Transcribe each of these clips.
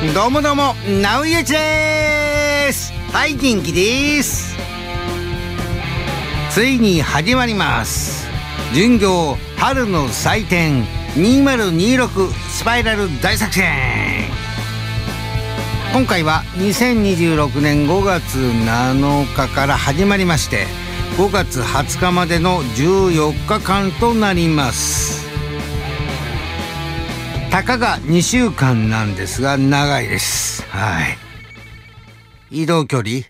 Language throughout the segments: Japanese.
どうもどうも、なうゆちです。はい、元気です。ついに始まります。巡業春の祭典2026スパイラル大作戦。今回は2026年5月7日から始まりまして、5月20日までの14日間となります。たかが2週間なんですが長いです。はい。移動距離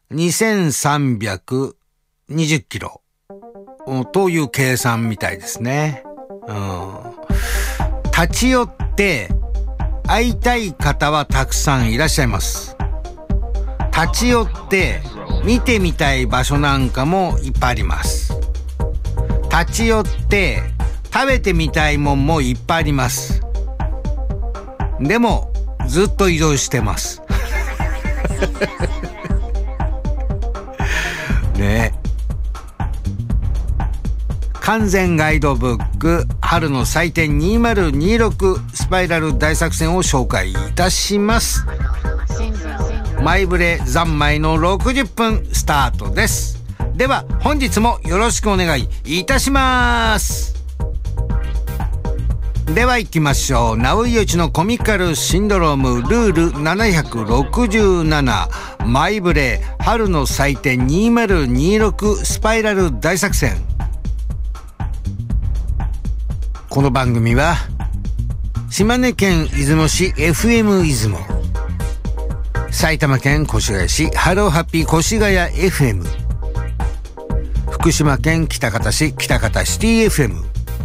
2320キロという計算みたいですね。立ち寄って会いたい方はたくさんいらっしゃいます。立ち寄って見てみたい場所なんかもいっぱいあります。立ち寄って食べてみたいもんもいっぱいあります。でもずっと移動してますね。完全ガイドブック春の祭典2026スパイラル大作戦を紹介いたします。前触れ三昧の60分スタートです。では本日もよろしくお願いいたします。では行きましょう。なうゆちのコミカルシンドロームルール767前触れ春の祭典2026スパイラル大作戦。この番組は島根県出雲市 FM 出雲、埼玉県越谷市ハローハッピー越谷 FM、 福島県喜多方市喜多方シティ FM、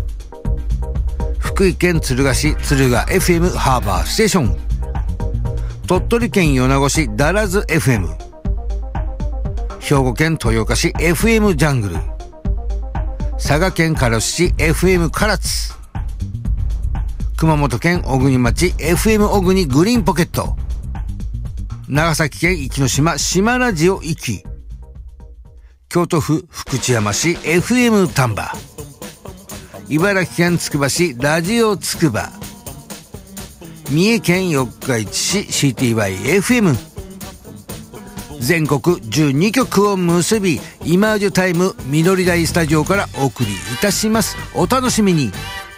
福井県敦賀市敦賀 FM ハーバーステーション、鳥取県米子市ダラズ FM、 兵庫県豊岡市 FM ジャングル、佐賀県唐津市 FM 唐津、熊本県小国町 FM 小国グリーンポケット、長崎県壱岐島島ラジオ壱岐、京都府福知山市 FM 丹波、茨城県つくば市ラジオつくば、三重県四日市市 CTY-FM、 全国12局を結びイマージュタイム緑台スタジオからお送りいたします。お楽しみに。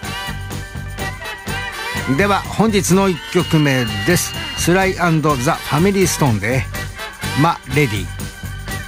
では本日の1曲目です。スライ&ザ・ファミリーストーンでマ・レディ。